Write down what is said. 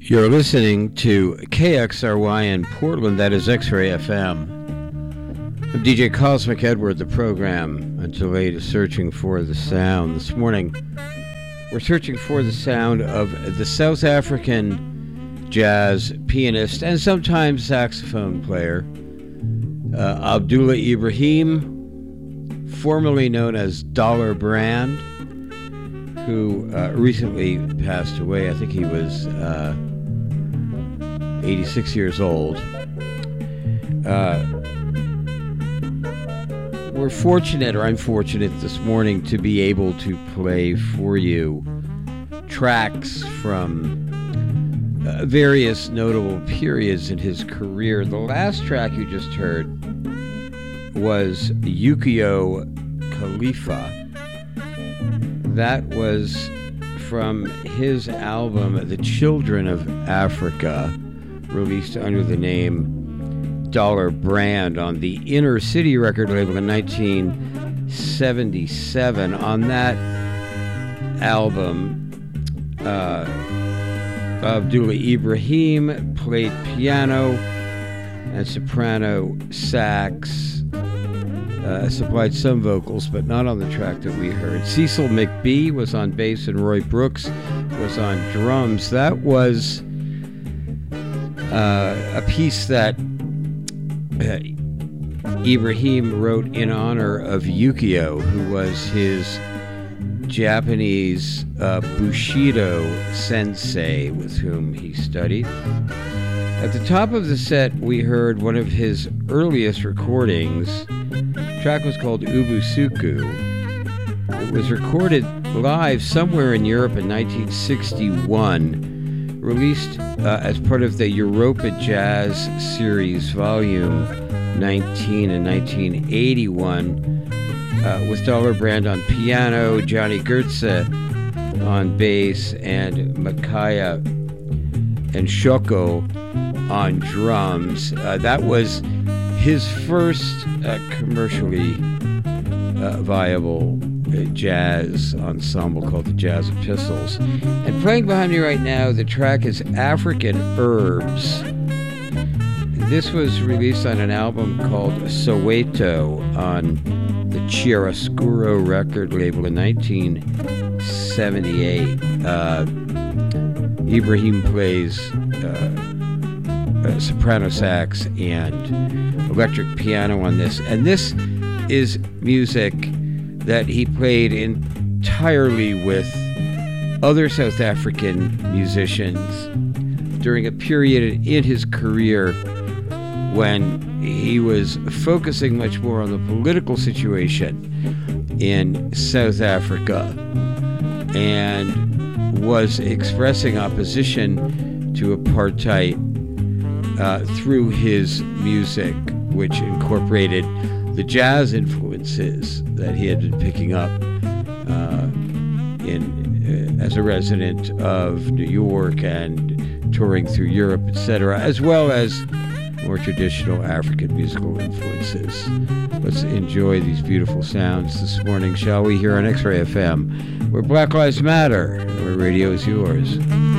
You're listening to KXRY in Portland, that is X-Ray FM. I'm DJ Cosmic Edward, the program until 8 is searching for the sound. This morning, we're searching for the sound of the South African jazz pianist and sometimes saxophone player, Abdullah Ibrahim, formerly known as Dollar Brand, who recently passed away. I think he was 86 years old. We're fortunate, or I'm fortunate this morning, to be able to play for you tracks from various notable periods in his career. The last track you just heard was Yukio Khalifa. That was from his album, The Children of Africa, released under the name Dollar Brand on the Inner City record label in 1977. On that album, Abdullah Ibrahim played piano and soprano sax, supplied some vocals, but not on the track that we heard. Cecil McBee was on bass and Roy Brooks was on drums. That was a piece that Ibrahim wrote in honor of Yukio, who was his Japanese Bushido sensei with whom he studied. At the top of the set, we heard one of his earliest recordings. The track was called Ubusuku. It was recorded live somewhere in Europe in 1961, released as part of the Europa Jazz Series Volume 19 in 1981, with Dollar Brand on piano, Johnny Goetze on bass, and Makaya and Shoko on drums. That was his first commercially viable jazz ensemble called the Jazz Epistles. And playing behind me right now, the track is African Herbs. This was released on an album called Soweto on the Chiaroscuro record label in 1978. Ibrahim plays soprano sax and electric piano on this. And this is music that he played entirely with other South African musicians during a period in his career when he was focusing much more on the political situation in South Africa and was expressing opposition to apartheid through his music, which incorporated the jazz influences that he had been picking up as a resident of New York and touring through Europe, etc., as well as more traditional African musical influences. Let's enjoy these beautiful sounds this morning, shall we, here on X-Ray FM, where Black Lives Matter, and where radio is yours.